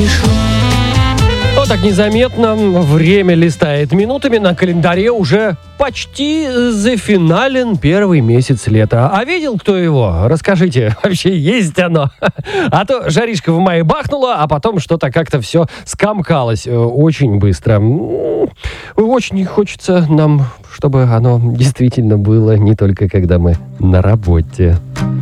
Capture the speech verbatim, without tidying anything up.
пишу. Вот так незаметно время листает минутами. На календаре уже почти зафинален первый месяц лета. А видел кто его? Расскажите, вообще есть оно? А то жаришка в мае бахнула, а потом что-то как-то все скомкалось очень быстро. Очень хочется нам, чтобы оно действительно было не только когда мы на работе.